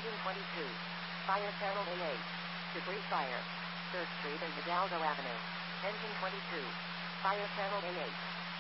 Engine 22. Fire channel A8. Debris fire. 3rd Street and Hidalgo Avenue. Engine 22. Fire channel A8.